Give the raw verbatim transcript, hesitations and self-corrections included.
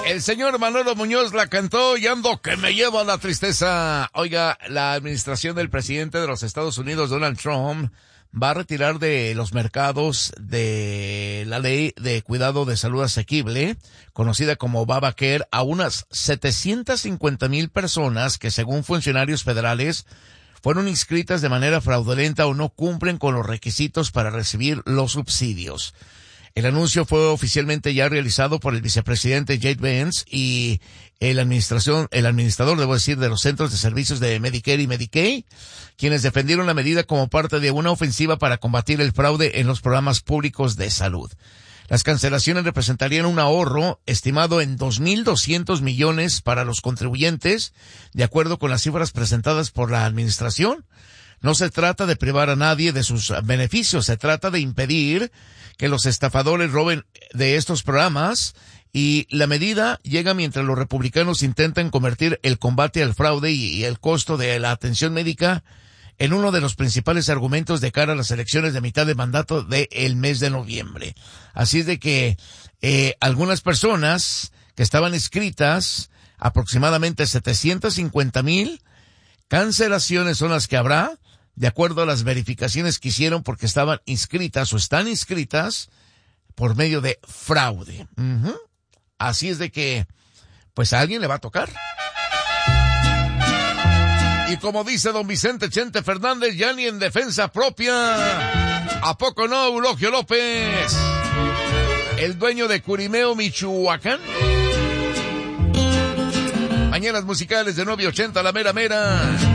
El señor Manolo Muñoz la cantó y ando que me lleva la tristeza. Oiga, la administración del presidente de los Estados Unidos, Donald Trump, va a retirar de los mercados de la ley de cuidado de salud asequible, conocida como Obamacare, a unas setecientas cincuenta mil personas que, según funcionarios federales, fueron inscritas de manera fraudulenta o no cumplen con los requisitos para recibir los subsidios. El anuncio fue oficialmente ya realizado por el vicepresidente J D. Vance y el administración, el administrador, debo decir, de los centros de servicios de Medicare y Medicaid, quienes defendieron la medida como parte de una ofensiva para combatir el fraude en los programas públicos de salud. Las cancelaciones representarían un ahorro estimado en dos mil doscientos millones para los contribuyentes, de acuerdo con las cifras presentadas por la administración. No se trata de privar a nadie de sus beneficios, se trata de impedir que los estafadores roben de estos programas, y la medida llega mientras los republicanos intentan convertir el combate al fraude y, y el costo de la atención médica en uno de los principales argumentos de cara a las elecciones de mitad de mandato del mes de noviembre. Así es de que eh, algunas personas que estaban inscritas, aproximadamente setecientas cincuenta mil cancelaciones son las que habrá, de acuerdo a las verificaciones que hicieron, porque estaban inscritas o están inscritas por medio de fraude. Uh-huh. Así es de que, pues a alguien le va a tocar. Y como dice don Vicente Chente Fernández, ya ni en defensa propia. ¿A poco no, Eulogio López? El dueño de Curimeo, Michoacán. Mañanas musicales de nueve ochenta, la mera mera.